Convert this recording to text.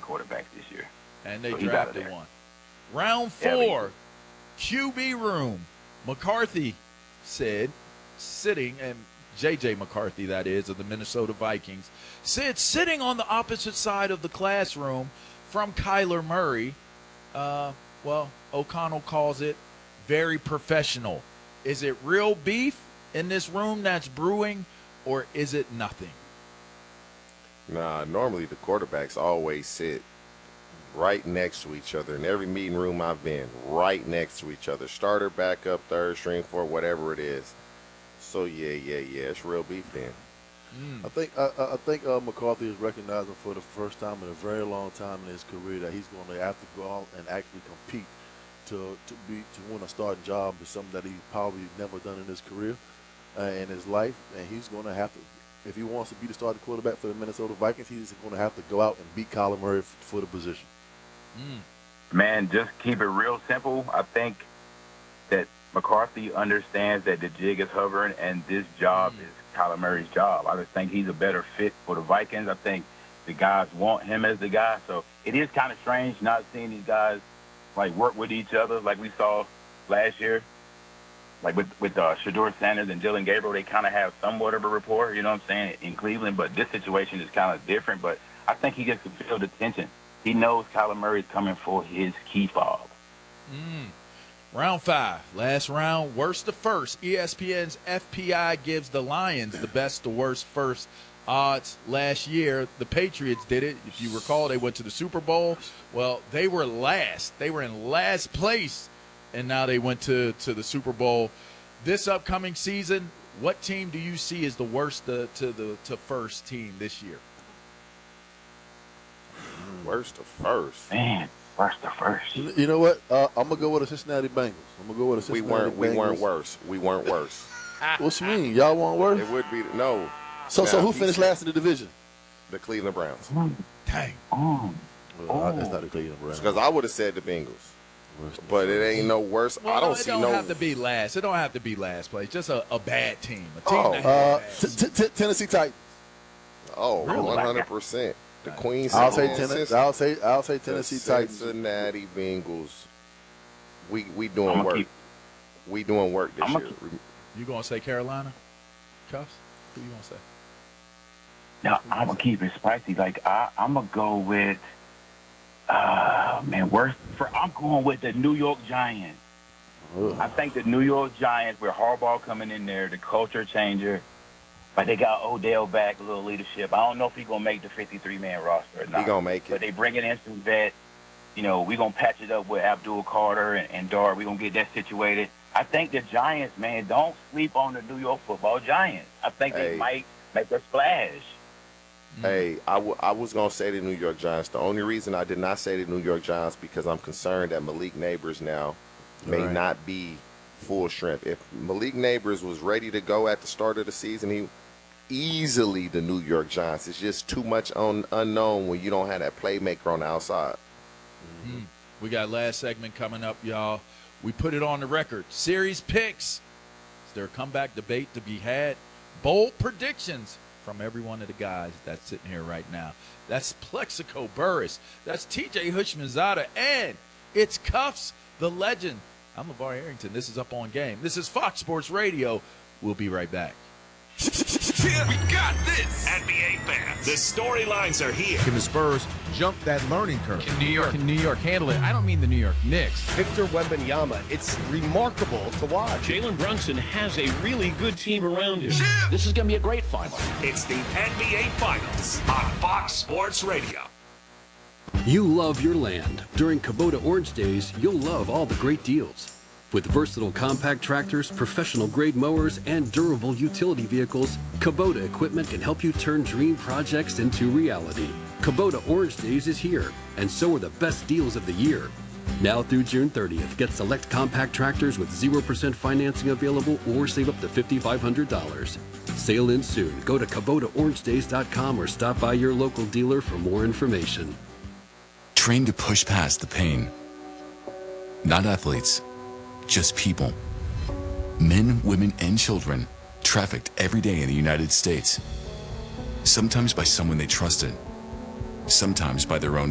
quarterbacks this year. And they So drafted one. Round 4, QB room. McCarthy said, sitting, and J.J. McCarthy, that is, of the Minnesota Vikings, said sitting on the opposite side of the classroom from Kyler Murray. Well, O'Connell calls it very professional. Is it real beef in this room that's brewing, or is it nothing? Nah, normally the quarterbacks always sit right next to each other in every meeting room I've been, right next to each other. Starter, backup, third string, for whatever it is. So yeah, it's real beef then. I think McCarthy is recognizing for the first time in a very long time in his career that he's going to have to go out and actually compete to win a starting job. Is something that he's probably never done in his career, in his life, and he's going to have to. If he wants to be the starting quarterback for the Minnesota Vikings, he's going to have to go out and beat Kyler Murray for the position. Man, just keep it real simple. I think that McCarthy understands that the jig is hovering, and this job is Kyler Murray's job. I just think he's a better fit for the Vikings. I think the guys want him as the guy. So it is kind of strange not seeing these guys like work with each other like we saw last year. Like with Shedeur Sanders and Dylan Gabriel, they kind of have somewhat of a rapport, you know what I'm saying, in Cleveland. But this situation is kind of different. But I think he gets to feel the tension. He knows Kyler Murray is coming for his key fob. Round 5, last round, worst to first. ESPN's FPI gives the Lions the best to worst first odds last year. The Patriots did it. If you recall, they went to the Super Bowl. Well, they were last. They were in last place, and now they went to the Super Bowl. This upcoming season, what team do you see as the worst to first team this year? Worst to first. Man, worst to first. You know what? I'm going to go with the Cincinnati Bengals. We weren't worse. We weren't worse. What you mean? Y'all weren't worse? It would be no. So who finished last in the division? The Cleveland Browns. Dang. Well, that's not the Cleveland Browns. Because I would have said the Bengals. But it ain't no worse. Well, I don't see no. It don't have to be last. It don't have to be last place. Just a bad team. A team Tennessee Titans. Oh, 100%. The Queens. I'll say Tennessee Titans. Cincinnati Bengals. We doing work. We doing work this year. You gonna say Carolina? Cuffs? Who you gonna say? No, I'm gonna keep it spicy. Like I'm gonna go with. I'm going with the New York Giants. I think the New York Giants, with Harbaugh coming in there, the culture changer. Like they got Odell back, a little leadership. I don't know if he's going to make the 53-man roster or not. He's going to make it. But they bringing in some vets. You know, we're going to patch it up with Abdul Carter and Dart. We're going to get that situated. I think the Giants, man, don't sleep on the New York Football Giants. I think they might make a splash. Hey, I was going to say the New York Giants. The only reason I did not say the New York Giants because I'm concerned that Malik Neighbors now may not be full strength. If Malik Neighbors was ready to go at the start of the season, he easily the New York Giants. It's just too much unknown when you don't have that playmaker on the outside. We got last segment coming up, y'all. We put it on the record. Series picks. Is there a comeback debate to be had? Bold predictions from every one of the guys that's sitting here right now. That's Plexico Burris. That's TJ Hushmanzada. And it's Cuffs, the legend. I'm LeVar Arrington. This is Up on Game. This is Fox Sports Radio. We'll be right back. We got this. NBA fans, the storylines are here. Can the Spurs jump that learning curve? Can New York handle it? I don't mean the New York Knicks. Victor Wembanyama, it's remarkable to watch. Jalen Brunson has a really good team around him. This is going to be a great final. It's the NBA Finals on Fox Sports Radio. You love your land. During Kubota Orange Days, you'll love all the great deals. With versatile compact tractors, professional-grade mowers, and durable utility vehicles, Kubota equipment can help you turn dream projects into reality. Kubota Orange Days is here, and so are the best deals of the year. Now through June 30th, get select compact tractors with 0% financing available or save up to $5,500. Sale ends soon. Go to KubotaOrangeDays.com or stop by your local dealer for more information. Trained to push past the pain. Not athletes. Just people. Men, women, and children trafficked every day in the United States. Sometimes by someone they trusted. Sometimes by their own